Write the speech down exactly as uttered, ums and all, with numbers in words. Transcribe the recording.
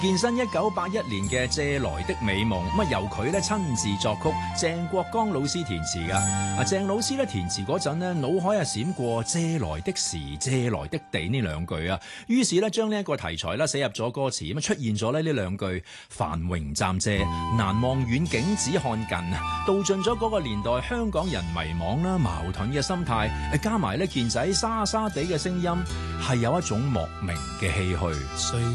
健身一九八一年嘅《借來的美夢》，咁啊由佢咧親自作曲，鄭國江老師填詞噶。啊，鄭老師咧填詞嗰陣咧，腦海啊閃過借來的時、借來的地呢兩句啊，於是咧將呢一個題材咧寫入咗歌詞，咁啊出現咗咧呢兩句繁榮暫借，難望遠景只看近，道盡咗嗰個年代香港人迷惘啦、矛盾嘅心態，加埋咧健仔沙沙地嘅聲音，係有一種莫名嘅唏噓。